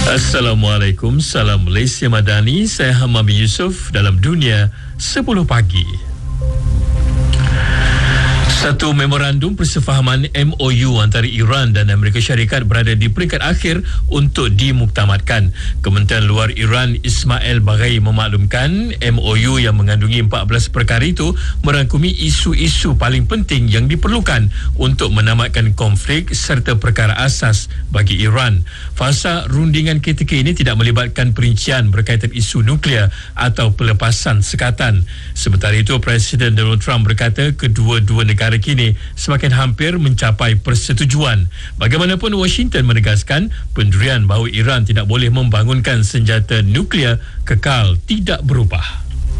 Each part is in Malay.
Assalamualaikum, salam Malaysia Madani. Saya Hamam Yusof dalam Dunia 10 Pagi. Satu memorandum persefahaman MOU antara Iran dan Amerika Syarikat berada di peringkat akhir untuk dimuktamadkan. Kementerian Luar Iran Ismail Baghai memaklumkan MOU yang mengandungi 14 perkara itu merangkumi isu-isu paling penting yang diperlukan untuk menamatkan konflik serta perkara asas bagi Iran. Fasa rundingan KTK ini tidak melibatkan perincian berkaitan isu nuklear atau pelepasan sekatan. Sementara itu, Presiden Donald Trump berkata kedua-dua negara kini semakin hampir mencapai persetujuan. Bagaimanapun, Washington menegaskan pendirian bahawa Iran tidak boleh membangunkan senjata nuklear kekal tidak berubah.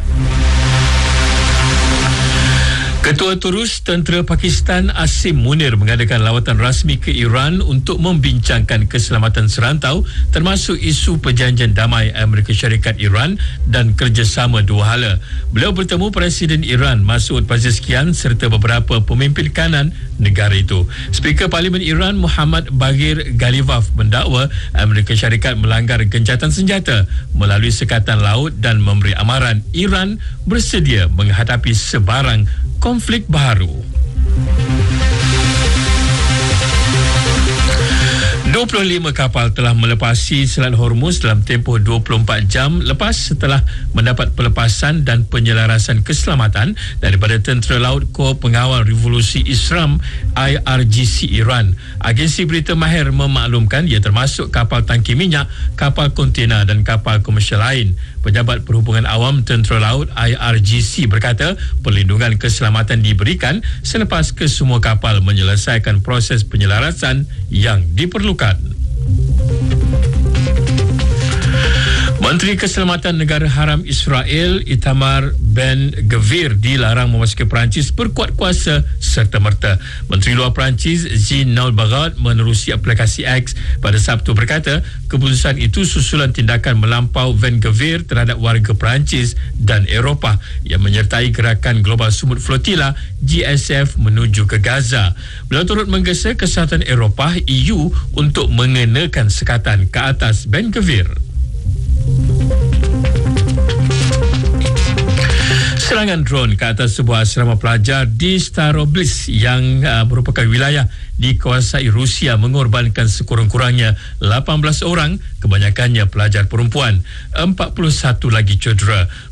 Ketua Terus Tentera Pakistan Asim Munir mengadakan lawatan rasmi ke Iran untuk membincangkan keselamatan serantau termasuk isu perjanjian damai Amerika Syarikat Iran dan kerjasama dua hala. Beliau bertemu Presiden Iran Masoud Pezeshkian serta beberapa pemimpin kanan negara itu. Speaker Parlimen Iran Muhammad Baghir Ghalibaf mendakwa Amerika Syarikat melanggar gencatan senjata melalui sekatan laut dan memberi amaran Iran bersedia menghadapi sebarang konflik baru. 25 kapal telah melepasi Selat Hormuz dalam tempoh 24 jam lepas setelah mendapat pelepasan dan penyelarasan keselamatan daripada Tentera Laut Korps Pengawal Revolusi Islam IRGC Iran. Agensi berita Mahir memaklumkan ia termasuk kapal tangki minyak, kapal kontena dan kapal komersial lain. Pejabat Perhubungan Awam Tentera Laut IRGC berkata perlindungan keselamatan diberikan selepas kesemua kapal menyelesaikan proses penyelarasan yang diperlukan. Menteri Keselamatan Negara Haram Israel Itamar Ben-Gvir dilarang memasuki Perancis berkuat kuasa serta-merta. Menteri Luar Perancis Jean-Noël Barrot menerusi aplikasi X pada Sabtu berkata keputusan itu susulan tindakan melampau Ben-Gvir terhadap warga Perancis dan Eropah yang menyertai gerakan Global Sumut Flotilla GSF menuju ke Gaza. Beliau turut menggesa kesihatan Eropah EU untuk mengenakan sekatan ke atas Ben-Gvir. Serangan drone ke atas sebuah asrama pelajar di Staroblitz yang merupakan wilayah dikuasai Rusia mengorbankan sekurang-kurangnya 18 orang, kebanyakannya pelajar perempuan. 41 lagi cedera.